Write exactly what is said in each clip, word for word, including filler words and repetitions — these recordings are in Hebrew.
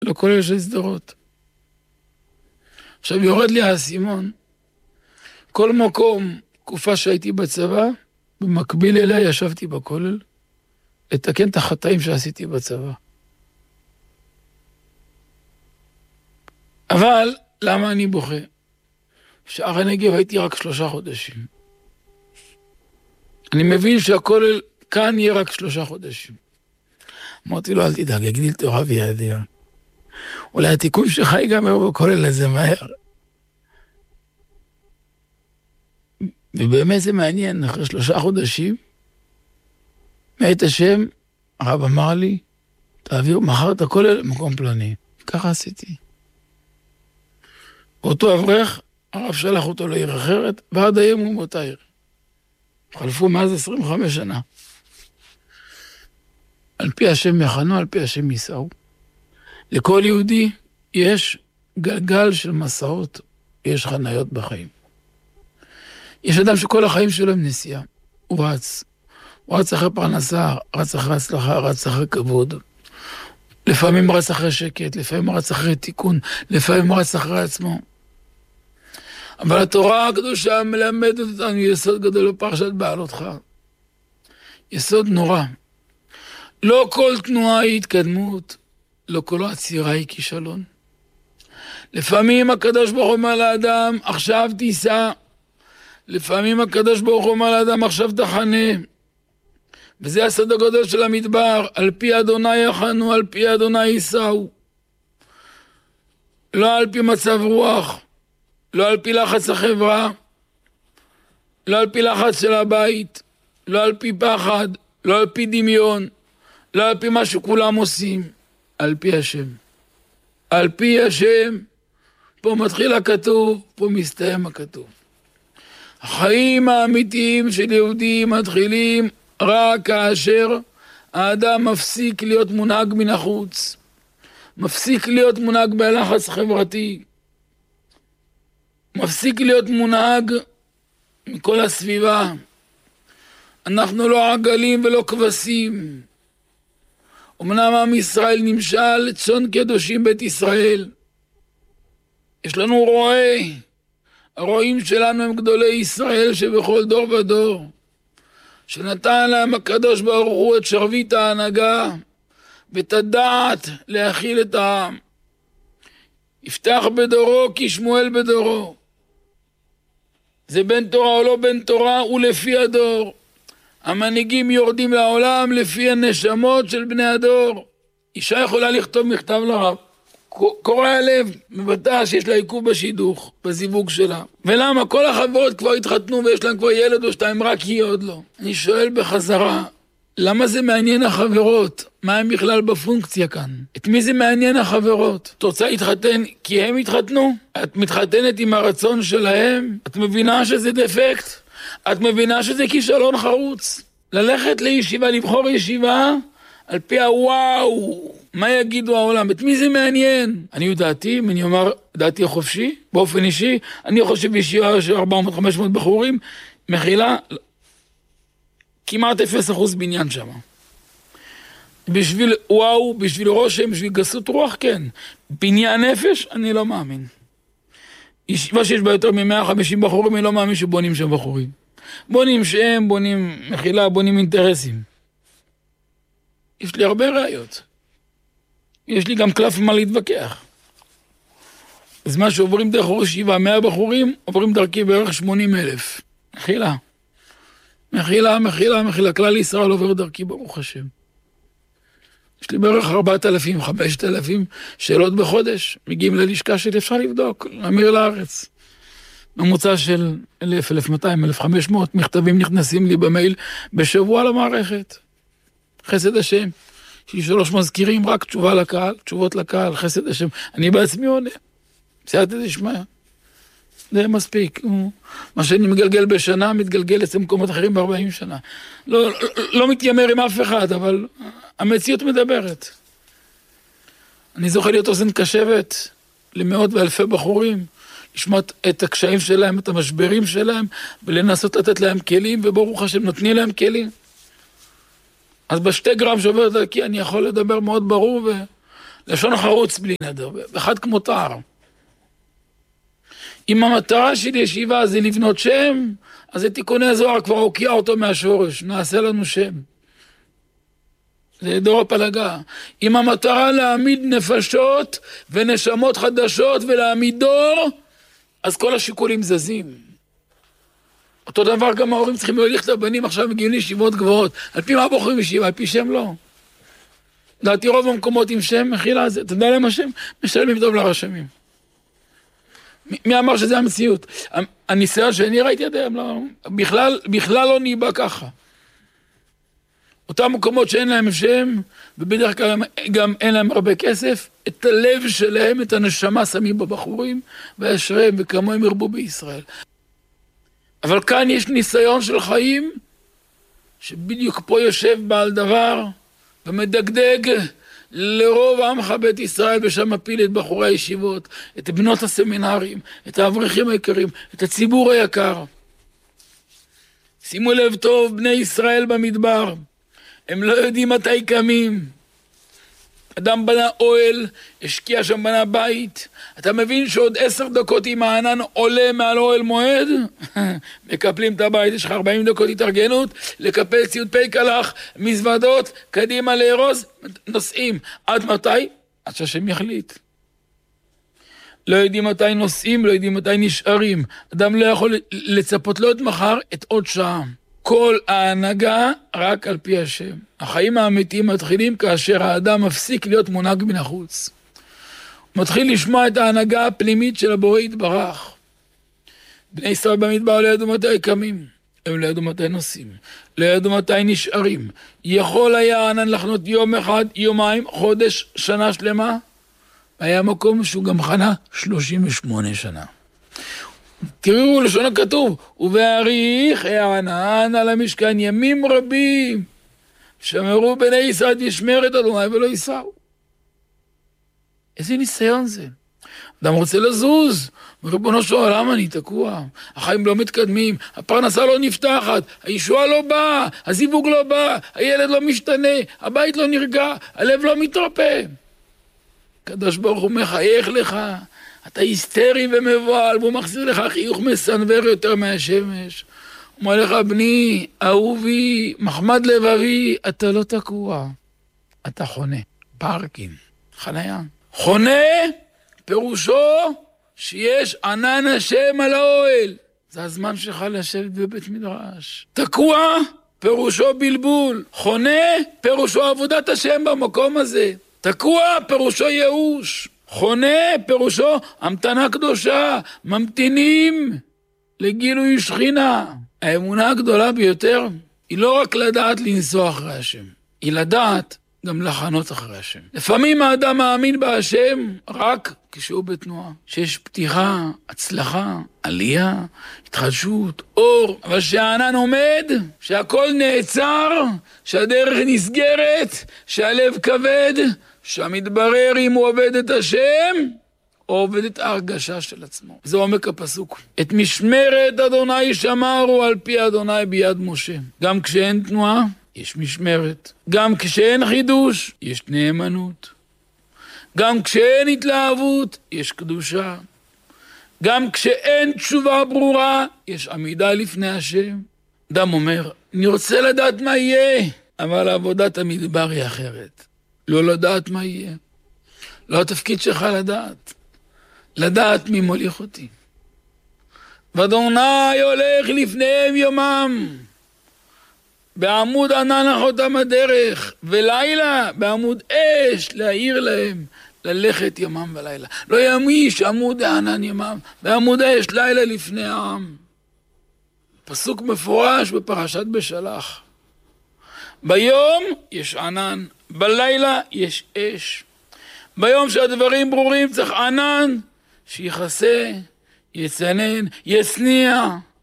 לכולל של סדרות. עכשיו יורד לי האסימון, כל מקום, תקופה שהייתי בצבא, במקביל אליה ישבתי בכולל, לתקן את החטאים שעשיתי בצבא. אבל למה אני בוכה? שער הנגב הייתי רק שלושה חודשים. אני מבין שהכולל כאן יהיה רק שלושה חודשים. אמרתי לו, אל תדאג, יגדיל תורה וידע. אולי התיקון שלך ייגמר בכולל הזה מהר. ובאמת זה מעניין, אחרי שלושה חודשים, מאת השם, הרב אמר לי, תעביר מחר את הכולל למקום פלוני. ככה עשיתי. באותו אברך, הרב שלח אותו לעיר אחרת, ועד היום הוא באותה עיר. חלפו מאז עשרים וחמש שנה. על פי השם יחנו, על פי השם ייסעו. לכל יהודי יש גלגל של מסעות, יש חניות בחיים. יש אדם שכל החיים שלו הם נסיעה. הוא רץ. הוא רץ אחרי פרנסה, רץ אחרי הצלחה, רץ אחרי כבוד. לפעמים רץ אחרי שקט, לפעמים רץ אחרי תיקון, לפעמים רץ אחרי עצמו. אבל התורה הקדושה מלמדת אותנו יסוד גדול בפרשת בעלותך. יסוד נורא. לא כל תנועה היא התקדמות, לא כל עצירה היא כישלון. לפעמים הקדוש ברוך הוא אומר לאדם, עכשיו תיסע. לפעמים הקדוש ברוך הוא אומר לאדם, עכשיו תחנה. וזה הסוד הגדול של המדבר, על פי אדוני יחנו, על פי אדוני ייסעו. לא על פי מצב רוח, לא על פי לחץ החברה, לא על פי לחץ של הבית, לא על פי פחד, לא על פי דמיון, לא על פי מה שכולם עושים, על פי השם. על פי השם, פה מתחיל הכתוב, פה מסתיים הכתוב. החיים האמיתיים של יהודים מתחילים רק כאשר האדם מפסיק להיות מונהג מן החוץ, מפסיק להיות מונהג בלחץ חברתי, מפסיק להיות מונהג מכל הסביבה. אנחנו לא עגלים ולא כבשים. אמנם עם ישראל נמשל צאן קדושים בית ישראל. יש לנו רועי. הרועים שלנו הם גדולי ישראל שבכל דור ודור. שנתן להם הקדוש ברוך הוא את שרביט ההנהגה ואת הדעת להכיל את העם. יפתח בדורו כי שמואל בדורו. זה בן תורה או לא בן תורה, הוא לפי הדור. המנהיגים יורדים לעולם לפי הנשמות של בני הדור. אישה יכולה לכתוב מכתב לרב, קורא הלב, מבטא שיש לה עיכוב בשידוך, בזיווג שלה. ולמה? כל החברות כבר התחתנו ויש להם כבר ילד או שתיים, רק היא עוד לא. אני שואל בחזרה, למה זה מעניין החברות? מה הם בכלל בפונקציה כאן? את מי זה מעניין החברות? את רוצה להתחתן כי הם התחתנו? את מתחתנת עם הרצון שלהם? את מבינה שזה דפקט? את מבינה שזה כישלון חרוץ? ללכת לישיבה, לבחור ישיבה, על פי הוואו, מה יגידו העולם? את מי זה מעניין? אני יודעתי, אם אני אומר דעתי חופשי, באופן אישי, אני חושב בישיבה של ארבע מאות חמש מאות בחורים, מכילה כמעט אפס אחוז בניין שם. בשביל וואו, בשביל רושם, בשביל גסות רוח, כן. בניין נפש, אני לא מאמין. ישיבה שיש בה יותר מ-מאה וחמישים בחורים, אני לא מאמין שבונים שם בחורים. בונים שם, בונים מכילה, בונים אינטרסים. יש לי הרבה ראיות. יש לי גם קלף מה להתווכח. בזמן שעוברים דרך ישיבה, מאה בחורים, עוברים דרכי בערך שמונים אלף. מכילה. מכילה, מכילה, מכילה. כלל ישראל עובר דרכי, ברוך השם. יש לי בערך ארבעת אלפים, חמשת אלפים שאלות בחודש. מגיעים ללשכה שלי, אפשר לבדוק, להמיר לארץ. ממוצע של אלף, אלף מאתיים, אלף וחמש מאות מכתבים נכנסים לי במייל בשבוע למערכת. חסד השם. יש לי שלוש מזכירים, רק תשובה לקהל, תשובות לקהל, חסד השם. אני בעצמי עונה. סייעתא דשמיא. זה מספיק. מה שאני מגלגל בשנה, מתגלגל אצל מקומות אחרים ב-ארבעים שנה. לא, לא, לא מתיימר עם אף אחד, אבל המציאות מדברת. אני זוכה להיות אוזן קשבת למאות ואלפי בחורים, לשמוע את הקשיים שלהם, את המשברים שלהם, ולנסות לתת להם כלים, וברוך השם נותנים להם כלים. אז בשתי גרם שעוברת דרכי אני יכול לדבר מאוד ברור לשון חרוץ בלי נדר, ואחד כמו תער. אם המטרה של ישיבה זה לבנות שם, אז את תיקוני הזוהר כבר הוקיע אותו מהשורש, נעשה לנו שם. זה דור הפלגה. אם המטרה להעמיד נפשות ונשמות חדשות ולהעמיד דור, אז כל השיקולים זזים. אותו דבר גם ההורים צריכים להוליך את הבנים עכשיו מגיעים לישיבות גבוהות. על פי מה בוחרים ישיבה? על פי שם לא. לדעתי רוב המקומות עם שם מחילה, אתה יודע להם השם? משלמים טוב לרשמים. מי אמר שזה המציאות? הניסיון שאני ראיתי עד היום, לא, בכלל, בכלל לא ניבא ככה. אותם מקומות שאין להם שם, ובדרך כלל גם אין להם הרבה כסף, את הלב שלהם, את הנשמה שמים בבחורים, וישריהם וכמוהם ירבו בישראל. אבל כאן יש ניסיון של חיים, שבדיוק פה יושב בעל דבר, ומדגדג לרוב עמך בית ישראל, ושם מפיל את בחורי הישיבות, את בנות הסמינרים, את האברכים היקרים, את הציבור היקר. שימו לב טוב, בני ישראל במדבר, הם לא יודעים מתי קמים. אדם בנה אוהל, השקיע שם בנה בית, אתה מבין שעוד עשר דקות אם הענן עולה מעל אוהל מועד, מקפלים את הבית, יש לך ארבעים דקות התארגנות, לקפל ציוד פי קלח, מזוודות, קדימה לארוז, נוסעים. עד מתי? עד שהשם יחליט. לא יודעים מתי נוסעים, לא יודעים מתי נשארים. אדם לא יכול לצפות לו את מחר, את עוד שעה. כל ההנהגה רק על פי השם. החיים האמיתיים מתחילים כאשר האדם מפסיק להיות מונהג מן החוץ. הוא מתחיל לשמוע את ההנהגה הפנימית של הבורא יתברך. בני ישראל במדבר לא ידעו מתי קמים, הם לא ידעו מתי נוסעים, לא ידעו מתי נשארים. יכול היה הענן לחנות יום אחד, יומיים, חודש, שנה שלמה. היה מקום שהוא גם חנה שלושים ושמונה שנה. תראו לשון הכתוב, ובהאריך הענן על המשכן ימים רבים, שמרו בני ישראל משמרת אדוני ולא ייסעו. איזה ניסיון זה? אדם רוצה לזוז, ריבונו של עולם אני תקוע, החיים לא מתקדמים, הפרנסה לא נפתחת, הישועה לא באה, הזיווג לא בא, הילד לא משתנה, הבית לא נרגע, הלב לא מתרפא. הקדוש ברוך הוא מחייך לך, אתה היסטרי ומבועל, והוא מחזיר לך חיוך מסנוור יותר מהשמש. הוא אומר לך, בני, אהובי, מחמד לבבי, אתה לא תקוע, אתה חונה. פארקינג, חניה. חונה, פירושו שיש ענן השם על האוהל. זה הזמן שלך לשבת בבית מדרש. תקוע, פירושו בלבול. חונה, פירושו עבודת השם במקום הזה. תקוע, פירושו ייאוש. חונה, פירושו המתנה קדושה. ממתינים לגילוי שכינה. האמונה הגדולה ביותר היא לא רק לדעת לנסוע אחרי השם, היא לדעת גם לחנות אחרי השם. לפעמים האדם מאמין בהשם רק כשהוא בתנועה, שיש פתיחה, הצלחה, עלייה, התחדשות, אור, אבל שהענן עומד, שהכל נעצר, שהדרך נסגרת, שהלב כבד, שהמתברר אם הוא עובד את השם, או עובד את ההרגשה של עצמו. זה עומק הפסוק. את משמרת אדוני שמרו על פי אדוני ביד משה. גם כשאין תנועה, יש משמרת. גם כשאין חידוש, יש נאמנות. גם כשאין התלהבות, יש קדושה. גם כשאין תשובה ברורה, יש עמידה לפני השם. אדם אומר, אני רוצה לדעת מה יהיה, אבל עבודת המדבר היא אחרת. לא לדעת מה יהיה. לא התפקיד שלך לדעת. לדעת מי מוליך אותי. ואדוני הולך לפניהם יומם, בעמוד ענן אחותם הדרך, ולילה בעמוד אש להאיר להם, ללכת יומם ולילה. לא ימיש עמוד הענן יומם, בעמוד אש לילה לפני העם. פסוק מפורש בפרשת בשלח. ביום יש ענן, בלילה יש אש. ביום שהדברים ברורים צריך ענן, שיחסה, יצנן, יצניע,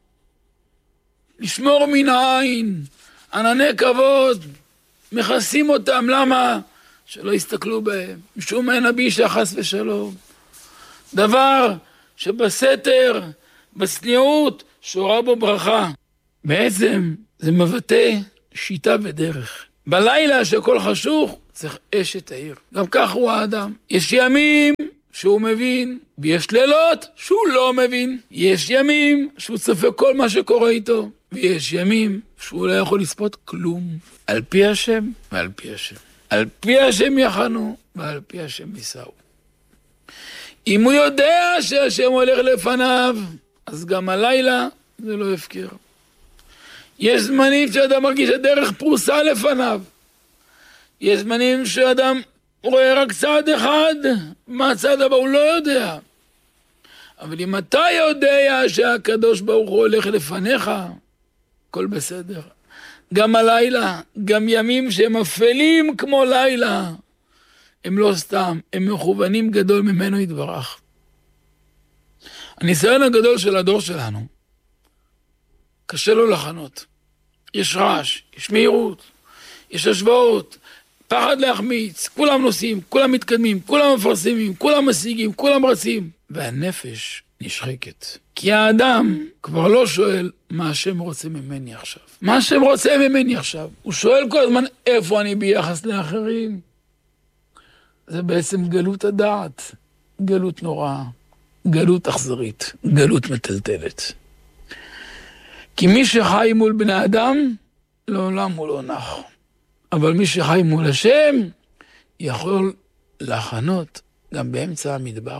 לשמור מן העין, ענני כבוד, מכסים אותם, למה? שלא יסתכלו בהם, משום אין נביא שחס ושלום. דבר שבסתר, בסניעות, שורה בו ברכה. בעצם זה מבטא שיטה ודרך. בלילה שכל חשוך, צריך אשת העיר. גם כך הוא האדם. יש ימים שהוא מבין, ויש לילות שהוא לא מבין. יש ימים שהוא צופה כל מה שקורה איתו, ויש ימים שהוא לא יכול לספות כלום. על פי השם ועל פי השם. על פי השם יחנו, ועל פי השם ייסעו. אם הוא יודע שהשם הולך לפניו, אז גם הלילה זה לא הפקר. יש זמנים שאדם מרגיש הדרך פרוסה לפניו. יש זמנים שאדם רואה רק צעד אחד, מה הצעד הבא הוא לא יודע. אבל אם אתה יודע שהקדוש ברוך הוא הולך לפניך, הכל בסדר. גם הלילה, גם ימים שהם אפלים כמו לילה, הם לא סתם, הם מכוונים גדול ממנו יתברך. הניסיון הגדול של הדור שלנו, קשה לו לחנות. יש רעש, יש מהירות, יש השוואות, פחד להחמיץ, כולם נוסעים, כולם מתקדמים, כולם מפרסמים, כולם משיגים, כולם רצים. והנפש נשחקת. כי האדם כבר לא שואל מה השם רוצה ממני עכשיו. מה השם רוצה ממני עכשיו? הוא שואל כל הזמן איפה אני ביחס לאחרים. זה בעצם גלות הדעת, גלות נוראה, גלות אכזרית, גלות מטלטלת. כי מי שחי מול בני אדם, לעולם הוא לא נח. אבל מי שחי מול השם, יכול לחנות גם באמצע המדבר.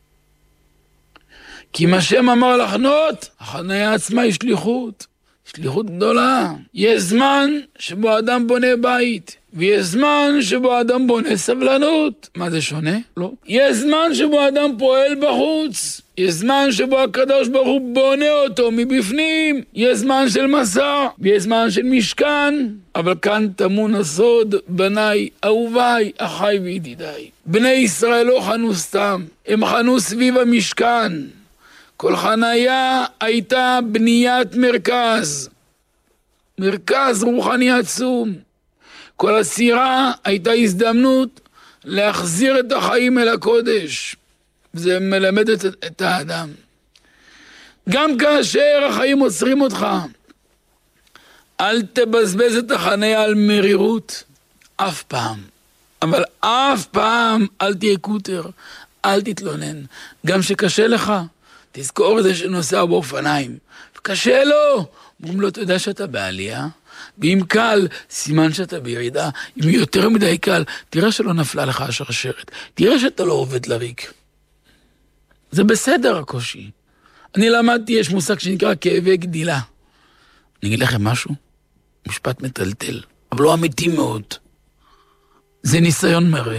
כי אם השם אמר לחנות, החניה עצמה היא שליחות, שליחות גדולה. יש זמן שבו אדם בונה בית, ויש זמן שבו אדם בונה סבלנות. מה זה שונה? לא. יש זמן שבו אדם פועל בחוץ, יש זמן שבו הקדוש ברוך הוא בונה אותו מבפנים, יש זמן של מסע, ויש זמן של משכן, אבל כאן טמון הסוד, בניי, אהוביי, אחיי וידידיי. בני ישראל לא חנו סתם, הם חנו סביב המשכן. כל חניה הייתה בניית מרכז, מרכז רוחני עצום. כל הסירה הייתה הזדמנות להחזיר את החיים אל הקודש. זה מלמד את, את האדם. גם כאשר החיים עוצרים אותך, אל תבזבז את החניה על מרירות, אף פעם. אבל אף פעם אל תהיה קוטר, אל תתלונן. גם שקשה לך, תזכור את זה שנוסע באופניים. קשה לו, אם לא תדע שאתה בעלייה, ואם קל, סימן שאתה בירידה. אם יותר מדי קל, תראה שלא נפלה לך השרשרת. תראה שאתה לא עובד לריק. זה בסדר הקושי. אני למדתי, יש מושג שנקרא כאבי גדילה. אני אגיד לכם משהו? משפט מטלטל, אבל לא אמיתי מאוד. זה ניסיון מראה.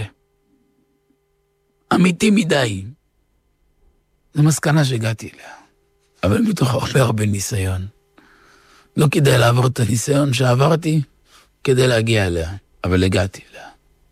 אמיתי מדי. זו מסקנה שהגעתי אליה. אבל מתוך הרבה הרבה ניסיון. לא כדאי לעבור את הניסיון שעברתי, כדי להגיע אליה, אבל הגעתי אליה.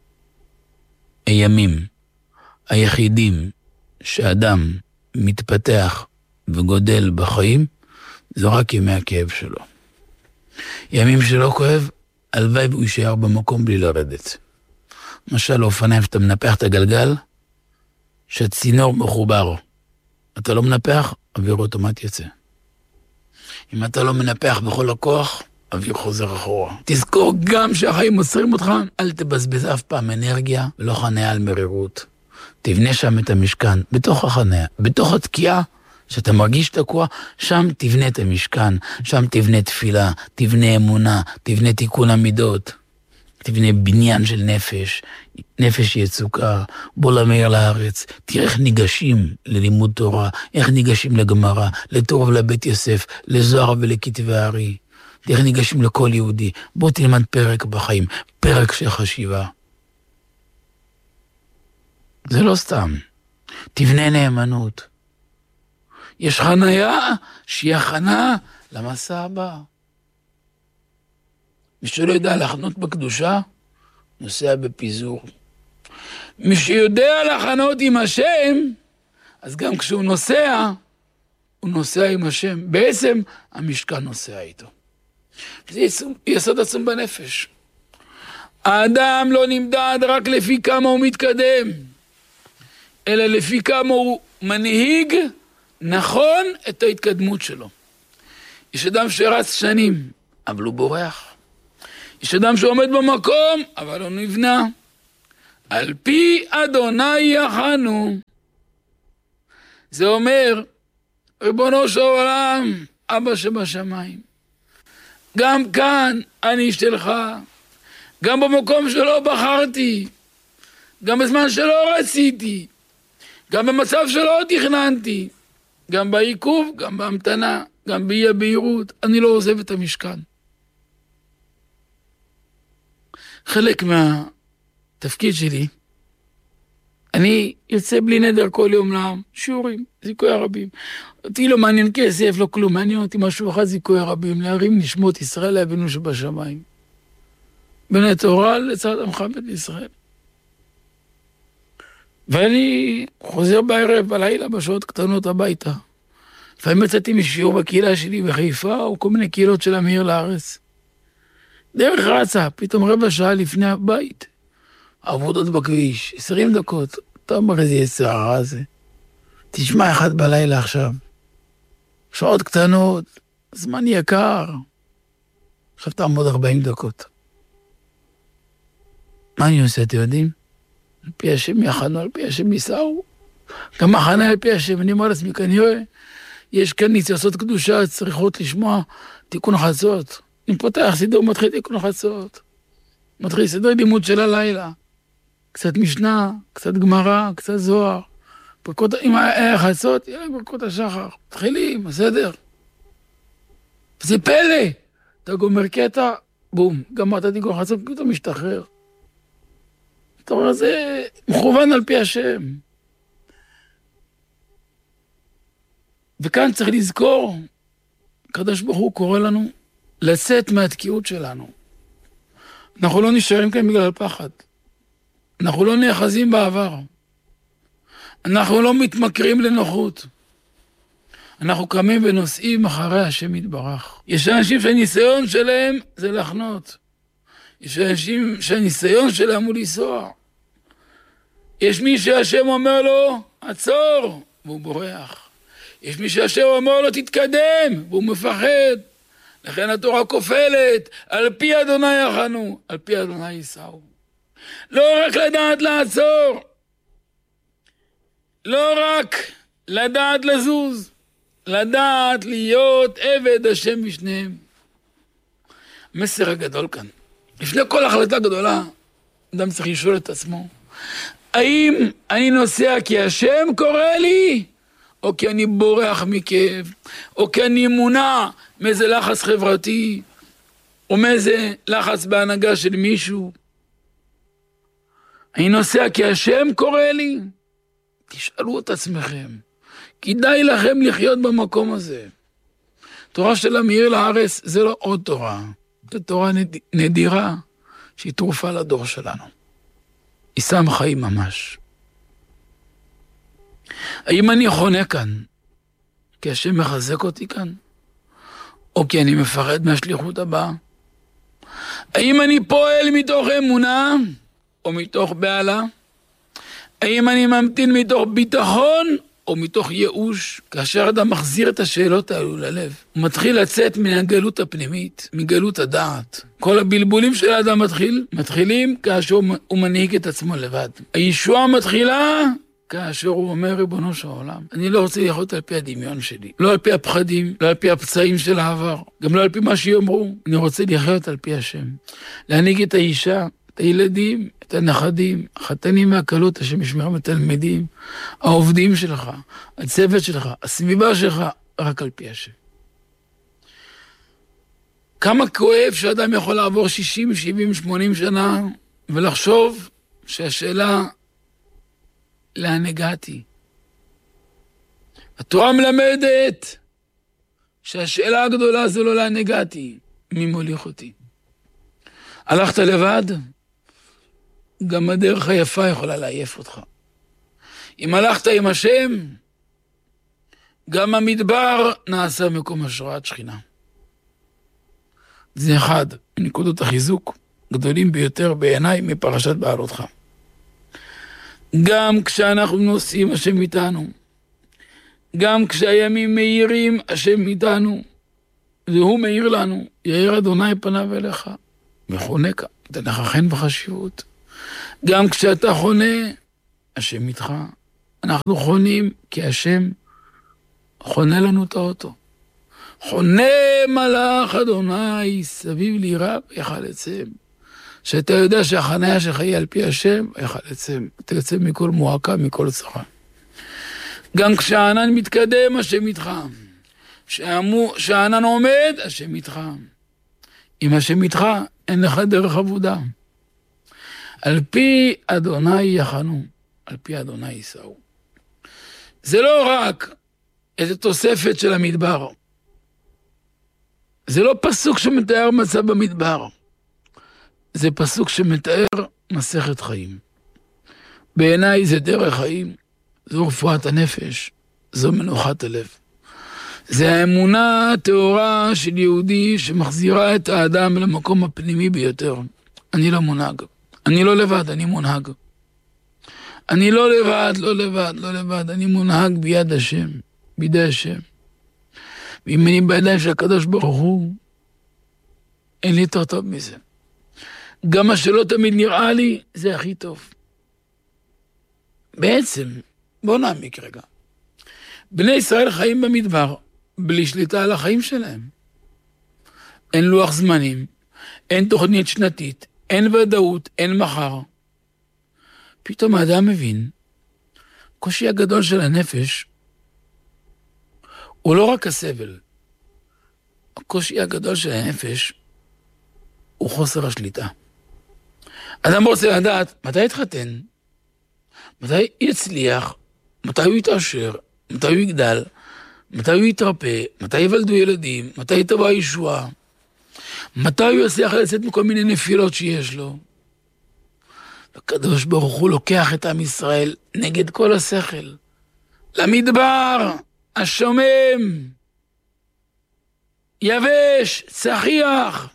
הימים, היחידים שאדם מתפתח וגודל בחיים, זה רק ימי הכאב שלו. ימים שלא כואב, הלוואי והוא יישאר במקום בלי לרדת. למשל, אופניים שאתה מנפח את הגלגל, שהצינור מחובר. אתה לא מנפח, אוויר אוטומט יצא. אם אתה לא מנפח בכל הכוח, אוויר חוזר אחורה. תזכור גם שהחיים עוצרים אותך, אל תבזבז אף פעם אנרגיה ולא חניה על מרירות. תבנה שם את המשכן, בתוך החניה, בתוך התקיעה, שאתה מרגיש תקוע, שם תבנה את המשכן, שם תבנה תפילה, תבנה אמונה, תבנה תיקון המידות, תבנה בניין של נפש, נפש יצוקה, בוא למאיר לארץ, תראה איך ניגשים ללימוד תורה, איך ניגשים לגמרא, לתורה ולבית יוסף, לזוהר ולכתבי הארי, תראה איך ניגשים לכל יהודי, בוא תלמד פרק בחיים, פרק של חשיבה. זה לא סתם, תבנה נאמנות. יש חניה שהיא הכנה למסע הבא. מי שלא יודע לחנות בקדושה, נוסע בפיזור. מי שיודע לחנות עם השם, אז גם כשהוא נוסע, הוא נוסע עם השם. בעצם המשכן נוסע איתו. זה יסוד עצום בנפש. האדם לא נמדד רק לפי כמה הוא מתקדם, אלא לפי כמה הוא מנהיג נכון את ההתקדמות שלו. יש אדם שרץ שנים, אבל הוא בורח. יש אדם שעומד במקום, אבל הוא נבנה. על פי אדוני יחנו. זה אומר, ריבונו של עולם, אבא שבשמיים, גם כאן אני שלך, גם במקום שלא בחרתי, גם בזמן שלא רציתי, גם במצב שלא תכננתי, גם בעיכוב, גם בהמתנה, גם באי הבהירות, אני לא עוזב את המשכן. חלק מהתפקיד שלי, אני יוצא בלי נדר כל יום לעם, שיעורים, זיכוי הרבים. אותי לא מעניין כסף, לא כלום, מעניין אותי משהו אחד, זיכוי הרבים, להרים נשמות ישראל לאבינו שבשמיים. בני תורה לצד עמך בית ישראל. ואני חוזר בערב, בלילה, בשעות קטנות הביתה. לפעמים יצאתי משיעור בקהילה שלי בחיפה, או כל מיני קהילות של המהיר לארץ. דרך רצה, פתאום רבע שעה לפני הבית. עבודות בכביש, עשרים דקות. אתה אומר איזה יצר הרע הזה. תשמע אחד בלילה עכשיו. שעות קטנות, זמן יקר. עכשיו תעמוד ארבעים דקות. מה אני עושה, אתם יודעים? על פי השם יחנו, על פי השם ניסעו. גם מחנה על פי השם, אני אומר לעצמי, כנראה, יש כאן ניצוצות קדושה, צריכות לשמוע תיקון חצות. אני פותח סידור, מתחיל תיקון חצות. מתחיל סדר לימוד של הלילה. קצת משנה, קצת גמרא, קצת זוהר. ברכות, אם היה חצות, יאללה, ברכות השחר. מתחילים, בסדר. זה פלא. אתה גומר קטע, בום, גמרת תיקון חצות, אתה משתחרר. אתה אומר, זה מכוון על פי השם. וכאן צריך לזכור, הקדוש ברוך הוא קורא לנו לצאת מהתקיעות שלנו. אנחנו לא נשארים כאן בגלל פחד. אנחנו לא נאחזים בעבר. אנחנו לא מתמכרים לנוחות. אנחנו קמים ונוסעים אחרי השם יתברך. יש אנשים שהניסיון שלהם זה לחנות. יש אנשים שהניסיון שלהם הוא לנסוע. יש מי שהשם אומר לו, עצור, והוא בורח. יש מי שהשם אומר לו, תתקדם, והוא מפחד. לכן התורה כופלת, על פי אדוני יחנו, על פי אדוני ייסעו. לא רק לדעת לעצור, לא רק לדעת לזוז, לדעת להיות עבד השם בשניהם. המסר הגדול כאן. לפני כל החלטה גדולה, אדם צריך לשאול את עצמו, האם אני נוסע כי השם קורא לי, או כי אני בורח מכאב, או כי אני מונע מאיזה לחץ חברתי, או מאיזה לחץ בהנהגה של מישהו. אני נוסע כי השם קורא לי? תשאלו את עצמכם. כדאי לכם לחיות במקום הזה. תורה של המאיר לארץ זה לא עוד תורה. זו תורה נדירה שהיא תרופה לדור שלנו. היא שם חיים ממש. האם אני חונה כאן כי השם מחזק אותי כאן? או כי אני מפחד מהשליחות הבאה? האם אני פועל מתוך אמונה או מתוך בעלה? האם אני ממתין מתוך ביטחון או מתוך ייאוש? כאשר אדם מחזיר את השאלות האלו ללב, הוא מתחיל לצאת מן הגלות הפנימית, מגלות הדעת. כל הבלבולים של האדם מתחיל, מתחילים כאשר הוא מנהיג את עצמו לבד. הישועה מתחילה כאשר הוא אומר, ריבונו של העולם, אני לא רוצה לחיות על פי הדמיון שלי, לא על פי הפחדים, לא על פי הפצעים של העבר, גם לא על פי מה שיאמרו, אני רוצה לחיות על פי השם. להנהיג את האישה, את הילדים, את הנכדים, החתנים והקלות, השם ישמרם התלמידים, העובדים שלך, הצוות שלך, הסביבה שלך, רק על פי השם. כמה כואב שאדם יכול לעבור שישים, שבעים, שמונים שנה, ולחשוב שהשאלה לאן הגעתי. התורה מלמדת שהשאלה הגדולה זה לא לאן הגעתי, מי מוליך אותי. הלכת לבד? גם הדרך היפה יכולה לעייף אותך. אם הלכת עם השם, גם המדבר נעשה מקום השראת שכינה. זה אחד מנקודות החיזוק גדולים ביותר בעיניי מפרשת בעלותך. גם כשאנחנו נוסעים השם איתנו, גם כשהימים מאירים השם איתנו, והוא מאיר לנו, יאיר אדוני פניו אליך, וחונקה, תנח חן וחשיבות. גם כשאתה חונה, השם איתך. אנחנו חונים כי השם חונה לנו את האוטו. חונה מלאך אדוני סביב לי רב יחלצם. שאתה יודע שהחניה שלך היא על פי השם, יחלצם. תצא מכל מועקה, מכל צרה. גם כשהענן מתקדם, השם איתך. כשהענן עומד, השם איתך. אם השם איתך, אין לך דרך עבודה. על פי אדוני יחנו, על פי אדוני ייסעו. זה לא רק איזו תוספת של המדבר. זה לא פסוק שמתאר מצב במדבר. זה פסוק שמתאר מסכת חיים. בעיניי זה דרך חיים, זו רפואת הנפש, זו מנוחת הלב. זה האמונה הטהורה של יהודי שמחזירה את האדם למקום הפנימי ביותר. אני לא מונהג. אני לא לבד, אני מונהג. אני לא לבד, לא לבד, לא לבד. אני מונהג ביד השם, בידי השם. ואם אני בידיים של הקדוש ברוך הוא, אין לי יותר טוב מזה. גם מה שלא תמיד נראה לי, זה הכי טוב. בעצם, בוא נעמיק רגע. בני ישראל חיים במדבר, בלי שליטה על החיים שלהם. אין לוח זמנים, אין תוכנית שנתית, אין ודאות, אין מחר. פתאום האדם מבין, הקושי הגדול של הנפש, הוא לא רק הסבל. הקושי הגדול של הנפש, הוא חוסר השליטה. אדם רוצה לדעת, מתי יתחתן? מתי יצליח? מתי הוא יתעשר? מתי הוא יגדל? מתי הוא יתרפא? מתי ייוולדו ילדים? מתי תבוא הישועה? מתי הוא יצליח לצאת מכל מיני נפילות שיש לו? הקדוש ברוך הוא לוקח את עם ישראל נגד כל השכל. למדבר, השומם, יבש, צחיח,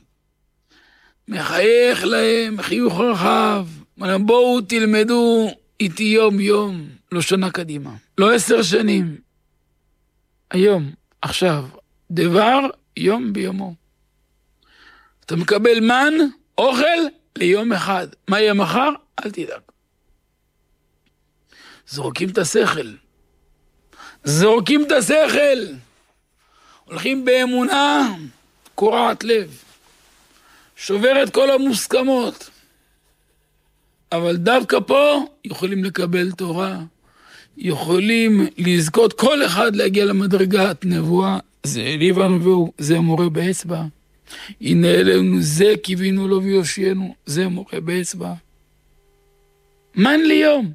מחייך להם, חיוך רחב. בואו תלמדו איתי יום יום, לא שנה קדימה, לא עשר שנים. היום, עכשיו, דבר יום ביומו. אתה מקבל מן, אוכל, ליום אחד. מה יהיה מחר? אל תדאג. זורקים את השכל. זורקים את השכל. הולכים באמונה, קורעת לב. שובר את כל המוסכמות. אבל דווקא פה יכולים לקבל תורה. יכולים לזכות כל אחד להגיע למדרגת נבואה. זה אליו הנבואו, זה מורה באצבע. הנה אלינו זה קיווינו לו ויושיינו, זה מורה באצבע. מן ליום.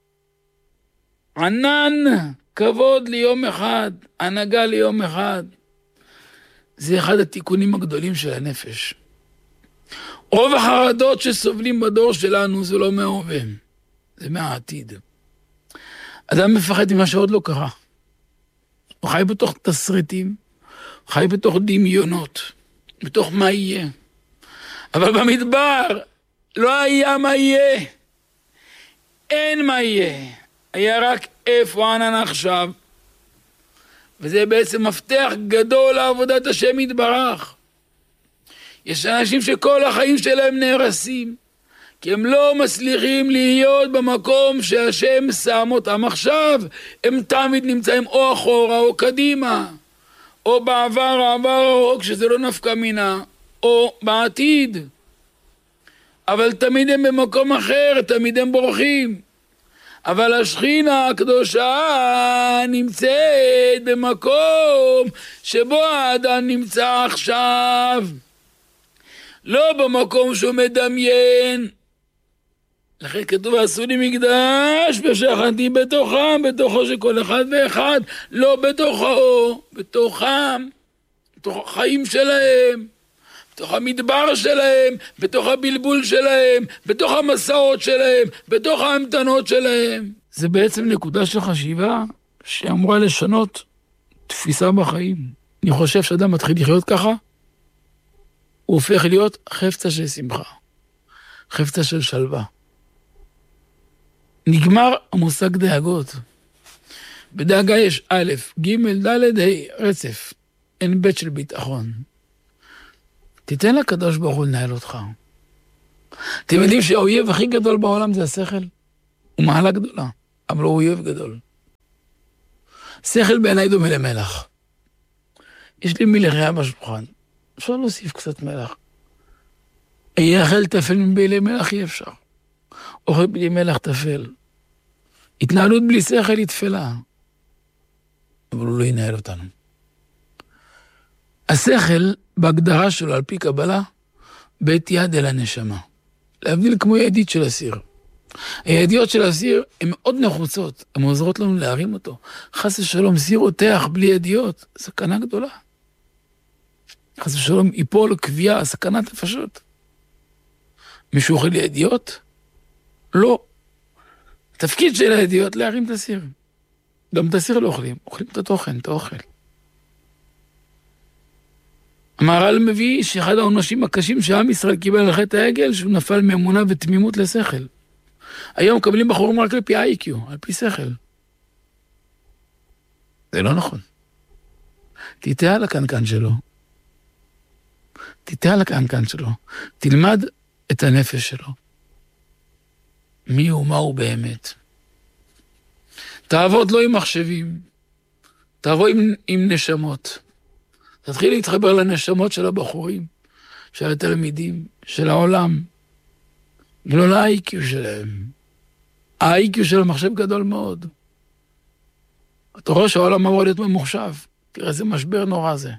ענן, כבוד ליום אחד, הנהגה ליום אחד. זה אחד התיקונים הגדולים של הנפש. רוב החרדות שסובלים בדור שלנו זה לא מההווה, זה מהעתיד. אדם מפחד ממה שעוד לא קרה. הוא חי בתוך תסריטים, הוא חי בתוך דמיונות, בתוך מה יהיה. אבל במדבר לא היה מה יהיה. אין מה יהיה. היה רק איפה ענן עכשיו. וזה בעצם מפתח גדול לעבודת השם יתברך. יש אנשים שכל החיים שלהם נהרסים, כי הם לא מצליחים להיות במקום שהשם שם אותם עכשיו. הם תמיד נמצאים או אחורה או קדימה, או בעבר העבר או כשזה לא נפקא מינה, או בעתיד. אבל תמיד הם במקום אחר, תמיד הם בורחים. אבל השכינה הקדושה נמצאת במקום שבו האדם נמצא עכשיו. לא במקום שהוא מדמיין. לכן כתוב עשו לי מקדש ושכנתי בתוכם, בתוכו של כל אחד ואחד, לא בתוכו, בתוכם, בתוך החיים שלהם, בתוך המדבר שלהם, בתוך הבלבול שלהם, בתוך המסעות שלהם, בתוך ההמתנות שלהם. זה בעצם נקודה של חשיבה שאמורה לשנות תפיסה בחיים. אני חושב שאדם מתחיל לחיות ככה, הוא הופך להיות חפצה של שמחה, חפצה של שלווה. נגמר המושג דאגות. בדאגה יש א', ג', ד', ה', רצף. אין ב' של ביטחון. תיתן לקדוש ברוך הוא לנהל אותך. אתם יודעים שהאויב הכי גדול בעולם זה השכל? הוא מעלה גדולה, אבל הוא אויב גדול. שכל בעיניי דומה למלח. יש לי מלחיה בשולחן, אפשר להוסיף קצת מלח. יאכל תפל מבלי מלח אי אפשר. אוכל בלי מלח תפל. התנהלות בלי שכל היא תפלה. אבל הוא לא ינהל אותנו. השכל, בהגדרה שלו על פי קבלה, בית יד אל הנשמה. להבדיל כמו ידיד של הסיר. הידיעות של הסיר הן מאוד נחוצות, הן עוזרות לנו להרים אותו. חס ושלום, סיר רותח בלי ידיעות, סכנה גדולה. חס ושלום, ייפול קביעה, סכנת נפשות. מישהו אוכל ידיעות? לא. התפקיד של הידיעות להרים את הסיר. גם את הסיר לא אוכלים, אוכלים את התוכן, את האוכל. המהר"ל מביא שאחד העונשים הקשים שעם ישראל קיבל על חטא העגל, שהוא נפל מאמונה ותמימות לשכל. היום מקבלים בחורים רק על פי איי קיו, על פי שכל. זה לא נכון. תיטה על הקנקן שלו. תיטה על הקנקן שלו. תלמד את הנפש שלו. מי הוא, מה הוא באמת. תעבוד לא עם מחשבים. תעבוד עם, עם נשמות. תתחיל להתחבר לנשמות של הבחורים, של התלמידים, של העולם, ולא ל-איי קיו שלהם. ה-איי קיו של המחשב גדול מאוד. אתה רואה שהעולם אמור להיות ממוחשב. תראה, זה משבר נורא זה.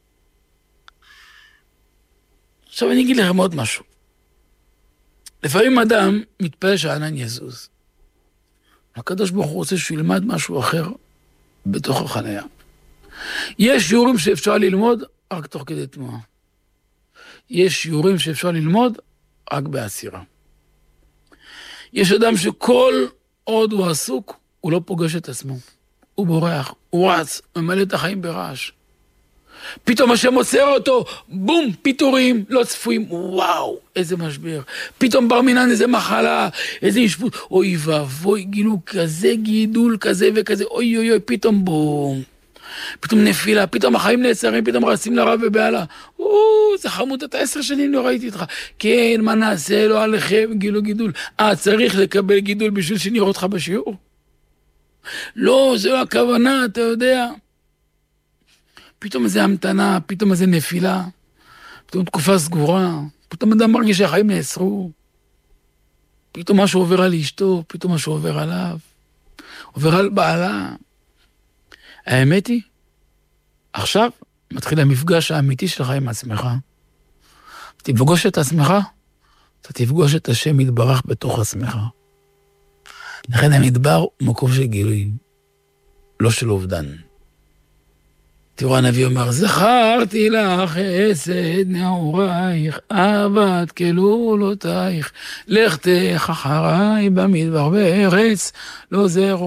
עכשיו אני אגיד לכם עוד משהו. לפעמים אדם מתפלל שהענן יזוז. הקדוש ברוך הוא רוצה שהוא ילמד משהו אחר בתוך החניה. יש שיעורים שאפשר ללמוד רק תוך כדי תנועה. יש שיעורים שאפשר ללמוד רק בעצירה. יש אדם שכל עוד הוא עסוק, הוא לא פוגש את עצמו. הוא בורח, הוא רץ, ממלא את החיים ברעש. פתאום השם עוצר אותו, בום, פיתורים, לא צפויים, וואו, איזה משבר. פתאום בר מינן, איזה מחלה, איזה אשפוט, אוי ואבוי, גילו כזה גידול, כזה וכזה, אוי אוי אוי, פתאום בום. פתאום נפילה, פתאום החיים נעצרים, פתאום רצים לרב ובעלה. או, זה חמוד, אתה עשר שנים לא ראיתי אותך. כן, מה נעשה, לא עליכם, גילו גידול. אה, צריך לקבל גידול בשביל שנראה אותך בשיעור? לא, זה לא הכוונה, אתה יודע. פתאום איזה המתנה, פתאום איזה נפילה, פתאום תקופה סגורה, פתאום אדם מרגיש שהחיים נעצרו. פתאום משהו עובר על אשתו, פתאום משהו עובר עליו, עובר על בעלה. האמת היא, עכשיו מתחיל המפגש האמיתי שלך עם עצמך. תפגוש את עצמך, אתה תפגוש את השם יתברך בתוך עצמך. לכן המדבר הוא מקום של גילוי, לא של אובדן. תראו, הנביא אומר, זכרתי לך חסד נעורייך, אהבת כלולותייך, לכתך אחריי במדבר בארץ, לא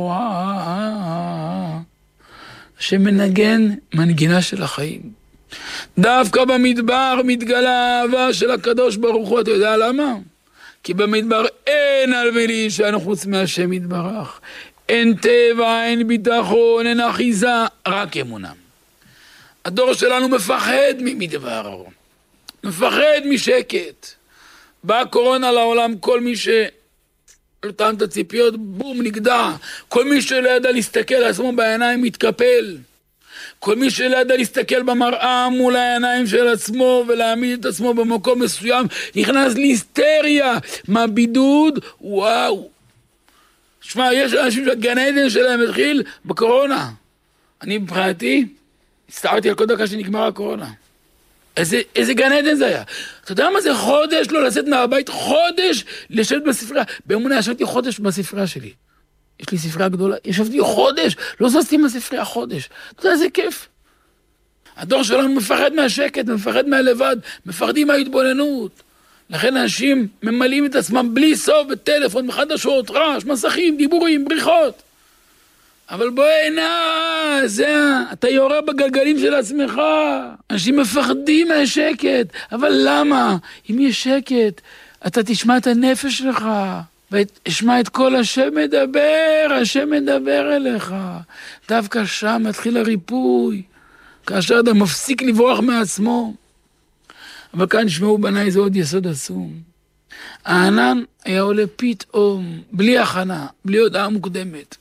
זרוע. שמנגן מנגינה של החיים. דווקא במדבר מתגלה האהבה של הקדוש ברוך הוא, אתה יודע למה? כי במדבר אין על מי שאנו חוץ מהשם יתברך. אין טבע, אין ביטחון, אין אחיזה, רק אמונה. הדור שלנו מפחד ממדבר, מפחד משקט. באה קורונה לעולם, כל מי שנתן את הציפיות, בום, נגדע. כל מי שלא ידע להסתכל על עצמו בעיניים מתקפל. כל מי שלא ידע להסתכל במראה מול העיניים של עצמו ולהעמיד את עצמו במקום מסוים, נכנס להיסטריה מהבידוד, וואו. שמע, יש אנשים שהגן עדן שלהם התחיל בקורונה. אני מבחינתי, הסתערתי על כל דקה שנגמר הקורונה. איזה, איזה גן עדן זה היה. אתה יודע מה זה חודש לא לצאת מהבית? חודש לשבת בספרייה. באמונה ישבתי חודש בספרייה שלי. יש לי ספרייה גדולה. ישבתי חודש, לא זזתי מהספרייה חודש. אתה יודע, זה כיף. הדור שלנו מפחד מהשקט, מפחד מהלבד, מפחדים מההתבוננות. לכן אנשים ממלאים את עצמם בלי סוף בטלפון, מחדשות, רעש, מסכים, דיבורים, בריחות. אבל בואי נע, זה, אתה יורה בגלגלים של עצמך. אנשים מפחדים מהשקט, אבל למה? אם יש שקט, אתה תשמע את הנפש שלך, ותשמע את כל השם מדבר, השם מדבר אליך. דווקא שם מתחיל הריפוי, כאשר אתה מפסיק לברוח מעצמו. אבל כאן שמעו בניי זה עוד יסוד עצום. הענן היה עולה פתאום, בלי הכנה, בלי הודעה מוקדמת.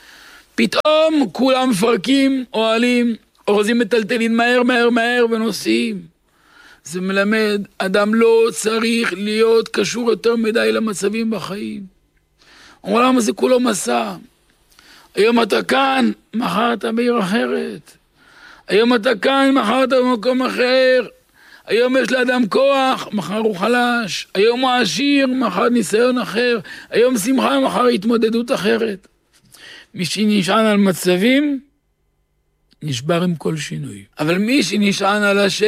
פתאום כולם מפרקים, אוהלים, אורזים מטלטלין מהר מהר מהר ונוסעים. זה מלמד, אדם לא צריך להיות קשור יותר מדי למצבים בחיים. העולם הזה כולו מסע. היום אתה כאן, מחר אתה בעיר אחרת. היום אתה כאן, מחר אתה במקום אחר. היום יש לאדם כוח, מחר הוא חלש. היום הוא עשיר, מחר ניסיון אחר. היום שמחה, מחר התמודדות אחרת. מי שנשען על מצבים, נשבר עם כל שינוי. אבל מי שנשען על השם,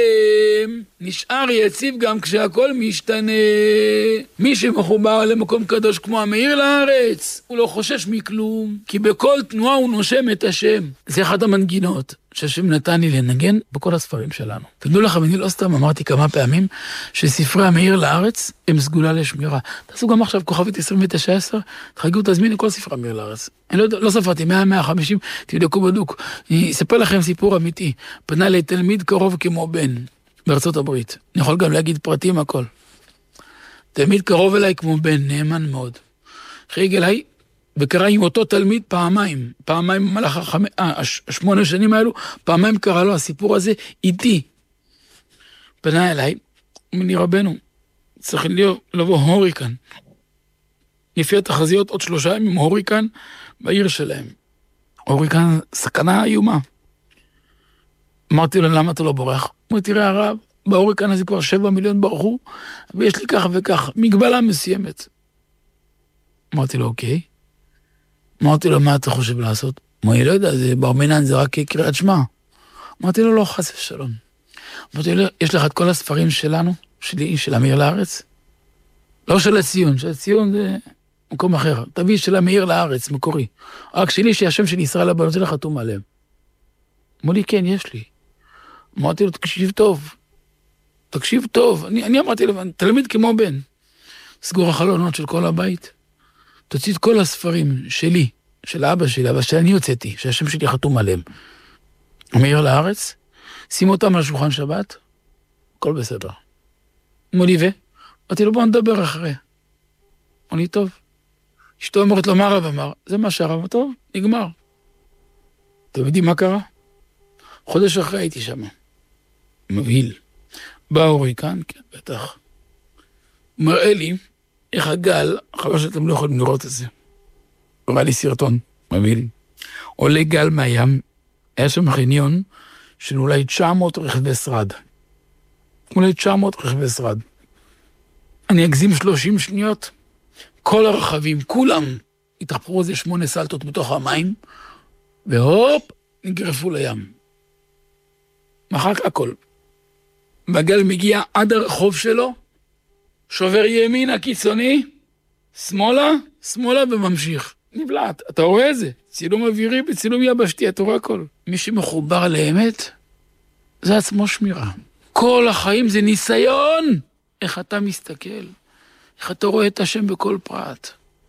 נשאר יציב גם כשהכל משתנה. מי שמחובר למקום קדוש כמו המאיר לארץ, הוא לא חושש מכלום, כי בכל תנועה הוא נושם את השם. זה אחת המנגינות שהשם נתן לי לנגן בכל הספרים שלנו. תדעו לכם, אני לא סתם אמרתי כמה פעמים שספרי המאיר לארץ הם סגולה לשמירה. תעשו גם עכשיו כוכבית עשרים ותשע עשר, תחגגו תזמינו כל ספרי המאיר לארץ. אני לא, לא ספרתי, מאה מאה וחמישים, תבדקו בדוק. אני אספר לכם סיפור אמיתי. פנה לתלמיד קרוב כמו בן בארצות הברית. אני יכול גם להגיד פרטים הכל. תלמיד קרוב אליי כמו בן, נאמן מאוד. חיג אליי, וקרא עם אותו תלמיד פעמיים, פעמיים במהלך החמ... אה, השמונה שנים האלו, פעמיים קרא לו הסיפור הזה איתי. פנה אליי, מני רבנו, צריך להיות, לבוא הוריקן. לפי התחזיות עוד שלושה ימים הוריקן בעיר שלהם. הוריקן סכנה איומה. אמרתי לו, למה אתה לא בורח? הוא תראה הרב, בהוריקן הזה כבר שבע מיליון ברחו, ויש לי ככה וככה, מגבלה מסוימת. אמרתי לו, אוקיי. אמרתי לו, מה אתה חושב לעשות? מה, אני לא יודע, זה בר מינן, זה רק קריאת שמע. אמרתי לו, לא, חס ושלום. אמרתי לו, יש לך את כל הספרים שלנו, שלי, של המאיר לארץ? לא של הציון, של הציון זה מקום אחר. תביא של המאיר לארץ, מקורי. רק שלי, שהשם של ישראל הבנות, זה לחתום עליהם. אמרו לי, כן, יש לי. אמרתי לו, תקשיב טוב. תקשיב טוב. אני, אני אמרתי לו, תלמיד כמו בן. סגור החלונות של כל הבית. תוציא את כל הספרים שלי, של אבא שלי, אבל שאני הוצאתי, שהשם שלי חתום עליהם. המאיר לארץ, שים אותם על שולחן שבת, הכל בסדר. אמרו לי, ו? אמרתי לו, בוא נדבר אחרי. אמרו לי, טוב. אשתו אומרת לו, מה הרב אמר? זה מה שהרב, טוב, נגמר. אתם יודעים מה קרה? חודש אחרי הייתי שם. מבהיל. בא הוריקן, כן, בטח. הוא מראה לי איך הגל, חבל שאתם לא יכולים לראות את זה. הוא ראה לי סרטון, מבהיל. עולה גל מהים, היה שם חניון של אולי תשע מאות רכבי שרד. אולי תשע מאות רכבי שרד. אני אגזים שלושים שניות, כל הרכבים, כולם, התרפרו איזה שמונה סלטות בתוך המים, והופ, נגרפו לים. מחק הכל. והגל מגיע עד הרחוב שלו, שובר ימין הקיצוני, שמאלה, שמאלה וממשיך. נבלעת, אתה רואה את זה? צילום אווירי בצילום יבשתי, אתה רואה הכל. מי שמחובר לאמת, זה עצמו שמירה. כל החיים זה ניסיון. איך אתה מסתכל, איך אתה רואה את השם בכל פרט.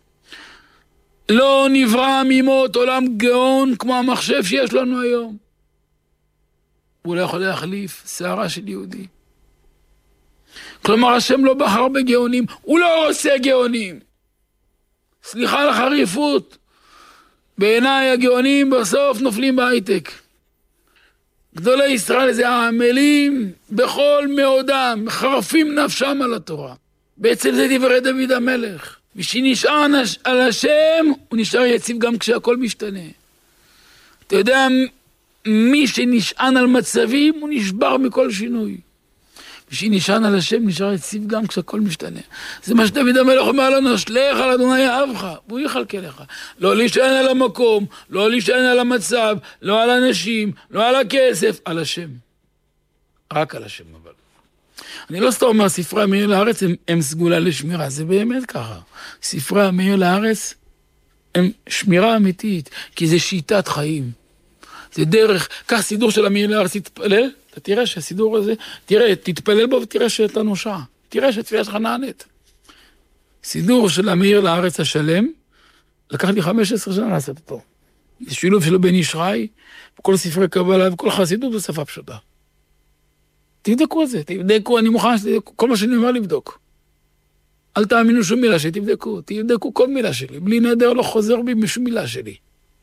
לא נברא ממות עולם גאון כמו המחשב שיש לנו היום. הוא לא יכול להחליף שערה של יהודי. כלומר, השם לא בחר בגאונים, הוא לא עושה גאונים. סליחה על החריפות. בעיניי הגאונים בסוף נופלים בהייטק. גדולי ישראל זה העמלים בכל מאודם, חרפים נפשם על התורה. בעצם זה דברי דוד המלך. מי שנשען על השם, הוא נשאר יציב גם כשהכל משתנה. אתה יודע, מי שנשען על מצבים, הוא נשבר מכל שינוי. מי שנשען על השם, נשאר יציב גם כשהכל משתנה. זה מה שדוד המלך אומר לנו, שלך על אדוני אהבך, והוא יחלקה לך. לא להישען על המקום, לא להישען על המצב, לא על אנשים, לא על הכסף, על השם. רק על השם אבל. אני לא סתם אומר, ספרי המאיר לארץ הם, הם סגולה לשמירה, זה באמת ככה. ספרי המאיר לארץ הם שמירה אמיתית, כי זה שיטת חיים. זה דרך, כך סידור של המאיר לארץ תתפלל, אתה תראה שהסידור הזה, תראה, תתפלל בו ותראה שאתה נושע. תראה שהתפילה שלך נענית. סידור של המאיר לארץ השלם, לקח לי חמש עשרה שנה לעשות אותו. זה שילוב שלו בן ישרי, וכל ספרי קבלה וכל חסידות בשפה פשוטה. תבדקו את זה, תבדקו, אני מוכן שתבדקו, כל מה שאני אומר לבדוק. אל תאמינו שום מילה שלי, תבדקו, תבדקו כל מילה שלי. בלי נדר לא חוזר בי משום מילה שלי.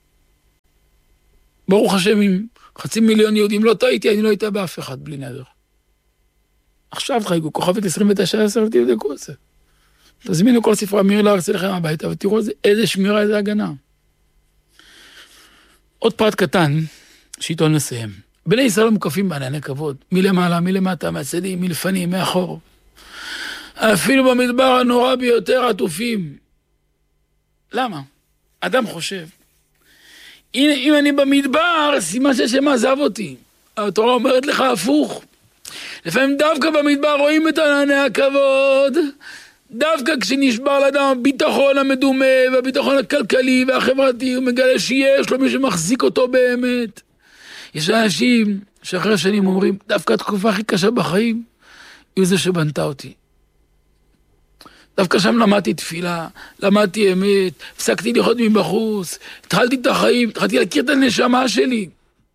ברוך השם, עם חצי מיליון יהודים לא טעיתי, אני לא הייתה באף אחד בלי נדר. עכשיו חייגו, כוכבת עשרים ותשע עשר, תבדקו את זה. תזמינו כל ספרי אמיר לארץ אליכם הביתה, ותראו איזה שמירה, איזה הגנה. עוד פרט קטן, שאיתו נסיים. בני ישראל מוקפים בענני כבוד, מלמעלה, מלמטה, מהצדים, מלפנים, מאחור. אפילו במדבר הנורא ביותר עטופים. למה? אדם חושב, הנה, אם אני במדבר, סימן שהשם עזב אותי. התורה אומרת לך הפוך. לפעמים דווקא במדבר רואים את ענני הכבוד, דווקא כשנשבר לאדם הביטחון המדומה, והביטחון הכלכלי והחברתי, הוא מגלה שיש לו מי שמחזיק אותו באמת. יש אנשים שאחרי שנים אומרים, דווקא התקופה הכי קשה בחיים, היא זה שבנתה אותי. דווקא שם למדתי תפילה, למדתי אמת, הפסקתי לחיות מבחוץ, התחלתי את החיים, התחלתי להכיר את הנשמה שלי.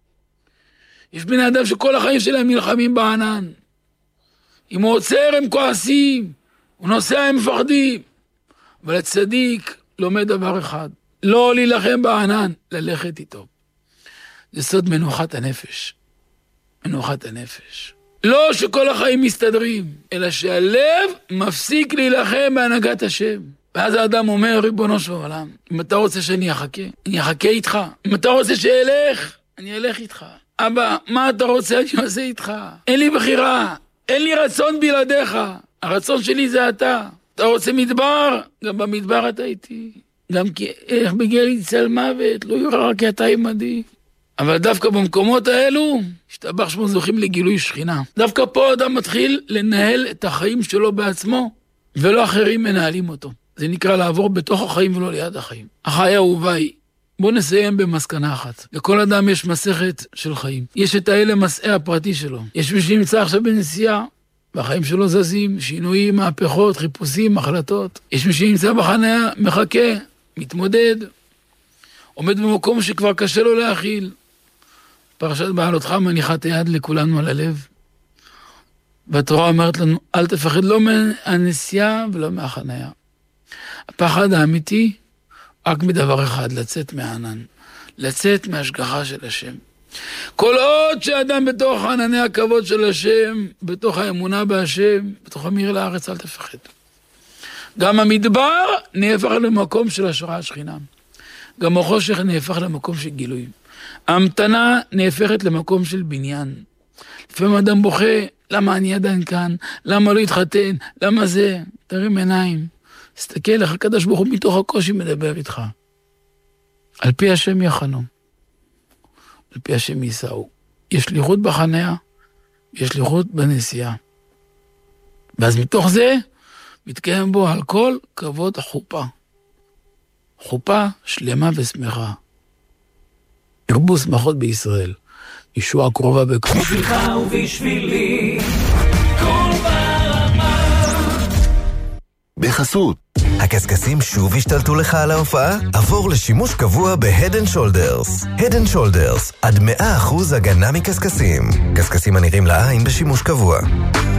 יש בני אדם שכל החיים שלהם נלחמים בענן. אם הוא עוצר הם כועסים, הוא נוסע הם מפחדים. אבל הצדיק לומד דבר אחד, לא להילחם בענן, ללכת איתו. זה סוד מנוחת הנפש. מנוחת הנפש. לא שכל החיים מסתדרים, אלא שהלב מפסיק להילחם בהנהגת השם. ואז האדם אומר, ריבונו של עולם, אם אתה רוצה שאני אחכה, אני אחכה איתך. אם אתה רוצה שאלך, אני אלך איתך. אבא, מה אתה רוצה אני עושה איתך? אין לי בחירה, אין לי רצון בלעדיך. הרצון שלי זה אתה. אתה רוצה מדבר? גם במדבר אתה איתי. גם כי איך בגיע לי צל מוות, לא יורא רק אתה עמדי. אבל דווקא במקומות האלו, השתבח שמו זוכים לגילוי שכינה. דווקא פה אדם מתחיל לנהל את החיים שלו בעצמו, ולא אחרים מנהלים אותו. זה נקרא לעבור בתוך החיים ולא ליד החיים. החי אהוביי, בואו נסיים במסקנה אחת. לכל אדם יש מסכת של חיים. יש את האלה מסעי הפרטי שלו. יש מי שנמצא עכשיו בנסיעה, והחיים שלו זזים, שינויים, מהפכות, חיפושים, החלטות. יש מי שנמצא בחניה, מחכה, מתמודד, עומד במקום שכבר קשה לו להכיל. פרשת בעלותך מניחה את היד לכולנו על הלב. והתורה אומרת לנו, אל תפחד לא מהנסיעה ולא מהחניה. הפחד האמיתי, רק מדבר אחד, לצאת מהענן. לצאת מהשגחה של השם. כל עוד שאדם בתוך ענני הכבוד של השם, בתוך האמונה בהשם, בתוך המיר לארץ, אל תפחד. גם המדבר נהפך למקום של השראה שכינה. גם החושך נהפך למקום של גילוי. ההמתנה נהפכת למקום של בניין. לפעמים אדם בוכה, למה אני עדיין כאן? למה לא התחתן? למה זה? תרים עיניים. תסתכל לך, הקדוש ברוך הוא מתוך הקושי מדבר איתך. על פי השם יחנו. על פי השם ייסעו. יש שליחות בחניה, יש שליחות בנסיעה. ואז מתוך זה, מתקיים בו על כל כבוד החופה. חופה שלמה ושמחה. ירבו שמחות בישראל. ישועה קרובה בקרוב. בשבילך ובשבילי, כל ברמה. בחסות. הקסקסים שוב השתלטו לך על ההופעה? עבור לשימוש קבוע ב-Head and Shoulders. Head and Shoulders, עד מאה אחוז הגנה מקסקסים. קסקסים הנראים לעין בשימוש קבוע.